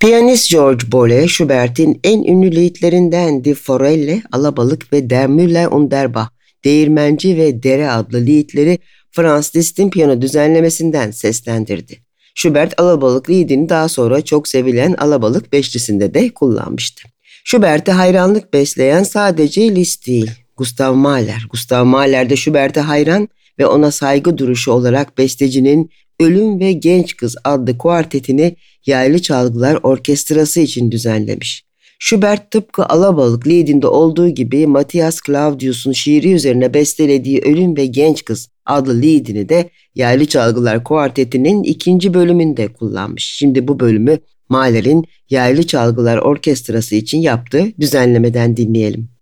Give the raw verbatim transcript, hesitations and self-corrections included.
Piyanist George Bolle, Schubert'in en ünlü liedlerinden Die Forelle, Alabalık ve Der Müller und der Bach, Değirmenci ve Dere adlı liedleri Franz Liszt'in piyano düzenlemesinden seslendirdi. Schubert, Alabalık liedini daha sonra çok sevilen Alabalık Beşlisi'nde de kullanmıştı. Schubert'e hayranlık besleyen sadece Liszt değil, Gustav Mahler. Gustav Mahler de Schubert'e hayran ve ona saygı duruşu olarak bestecinin Ölüm ve Genç Kız adlı kuartetini yaylı çalgılar orkestrası için düzenlemiş. Schubert tıpkı Alabalık liedinde olduğu gibi Matthias Claudius'un şiiri üzerine bestelediği Ölüm ve Genç Kız adlı liedini de yaylı çalgılar kuartetinin ikinci bölümünde kullanmış. Şimdi bu bölümü Mahler'in yaylı çalgılar orkestrası için yaptığı düzenlemeden dinleyelim.